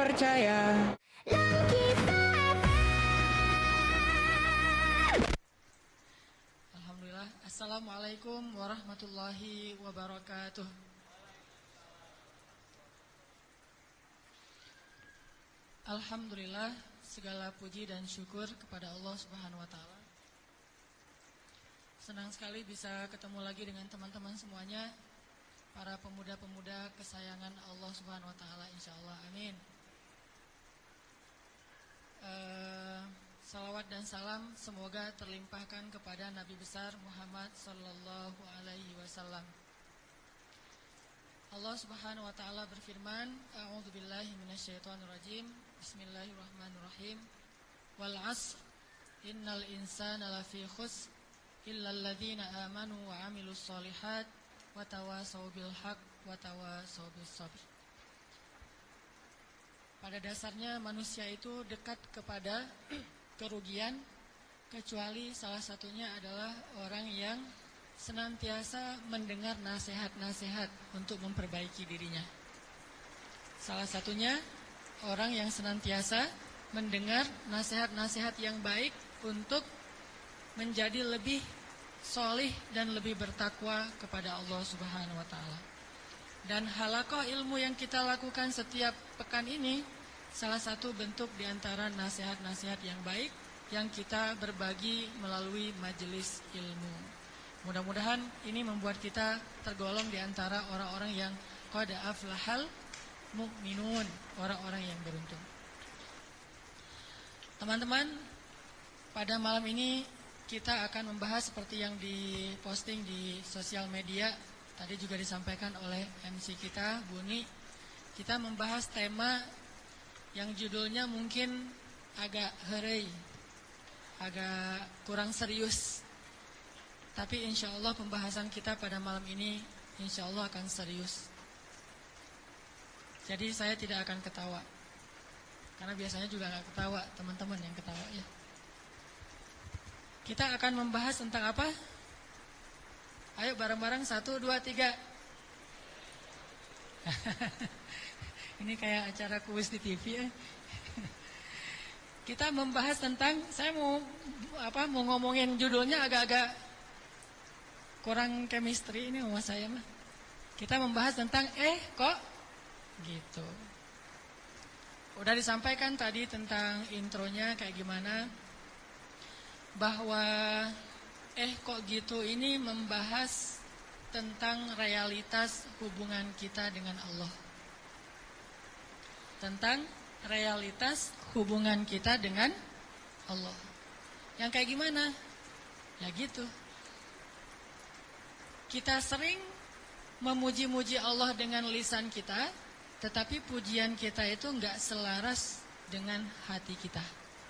percaya. Alhamdulillah. Assalamualaikum warahmatullahi wabarakatuh. Alhamdulillah, segala puji dan syukur kepada Allah Subhanahu wa taala. Senang sekali bisa ketemu lagi dengan teman-teman semuanya, para pemuda-pemuda kesayangan Allah Subhanahu wa taala, insyaallah. Amin. Salawat dan salam semoga terlimpahkan kepada Nabi besar Muhammad sallallahu alaihi wasallam. Allah Subhanahu wa taala berfirman, A'udzubillahi minasyaitonirrajim. Bismillahirrahmanirrahim. Wal 'ashr innal insana lafi khusr illal ladzina amanu wa 'amilus shalihat wa tawassaw bil haqq wa tawassaw bis sabr. Pada dasarnya manusia itu dekat kepada kerugian, kecuali salah satunya adalah orang yang senantiasa mendengar nasihat-nasihat untuk memperbaiki dirinya. Salah satunya orang yang senantiasa mendengar nasihat-nasihat yang baik untuk menjadi lebih solih dan lebih bertakwa kepada Allah Subhanahu wa taala. Dan halaqah ilmu yang kita lakukan setiap pekan ini salah satu bentuk di antara nasihat-nasihat yang baik yang kita berbagi melalui majelis ilmu. Mudah-mudahan ini membuat kita tergolong di antara orang-orang yang qad aflahal mu'minun, orang-orang yang beruntung. Teman-teman, pada malam ini kita akan membahas seperti yang diposting di sosial media. Tadi juga disampaikan oleh MC kita, Buni. Kita membahas tema yang judulnya mungkin agak herei, agak kurang serius. Tapi insya Allah pembahasan kita pada malam ini insya Allah akan serius. Jadi saya tidak akan ketawa, karena biasanya juga gak ketawa, teman-teman yang ketawa ya. Kita akan membahas tentang apa? Ayo bareng-bareng, 1, 2, 3. Ini kayak acara kuis di TV ya. Kita membahas tentang, saya mau ngomongin judulnya agak-agak kurang chemistry ini sama saya mah. Kita membahas tentang kok gitu. Udah disampaikan tadi tentang intronya kayak gimana, bahwa kok gitu ini membahas tentang realitas hubungan kita dengan Allah. Tentang realitas hubungan kita dengan Allah. Yang kayak gimana? Ya gitu. Kita sering memuji-muji Allah dengan lisan kita, tetapi pujian kita itu enggak selaras dengan hati kita.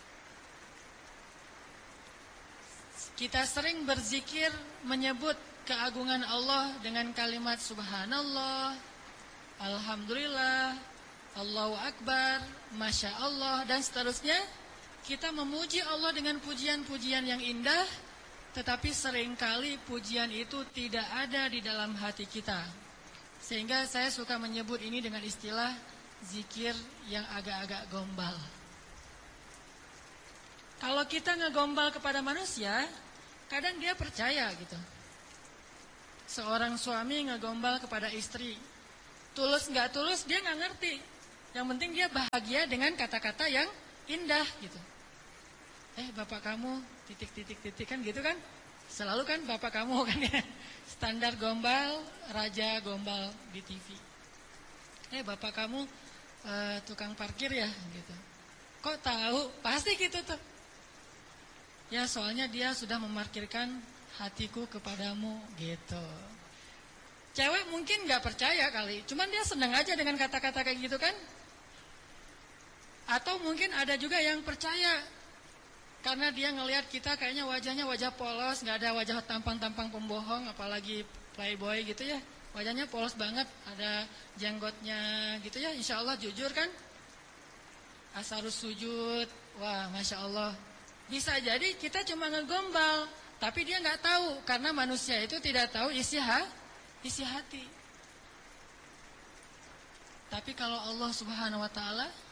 Kita sering berzikir menyebut keagungan Allah dengan kalimat subhanallah, alhamdulillah, Allahu akbar, masya Allah, dan seterusnya. Kita memuji Allah dengan pujian-pujian yang indah, tetapi seringkali pujian itu tidak ada di dalam hati kita. Sehingga saya suka menyebut ini dengan istilah zikir yang agak-agak gombal. Kalau kita ngegombal kepada manusia, kadang dia percaya gitu. Seorang suami ngegombal kepada istri, tulus nggak tulus dia nggak ngerti. Yang penting dia bahagia dengan kata-kata yang indah gitu. Bapak kamu titik kan gitu kan. Selalu kan bapak kamu kan ya. Standar gombal, raja gombal di TV. Bapak kamu tukang parkir ya gitu. Kok tahu? Pasti gitu tuh. Ya soalnya dia sudah memarkirkan hatiku kepadamu gitu. Cewek mungkin gak percaya kali, cuman dia senang aja dengan kata-kata kayak gitu kan. Atau mungkin ada juga yang percaya, karena dia ngelihat kita kayaknya wajahnya wajah polos, gak ada wajah tampang-tampang pembohong, apalagi playboy gitu ya. Wajahnya polos banget, ada jenggotnya gitu ya, insya Allah jujur kan. Asarus sujud, wah masya Allah. Bisa jadi kita cuma ngegombal, tapi dia gak tahu, karena manusia itu tidak tahu isi hati. Tapi kalau Allah Subhanahu wa taala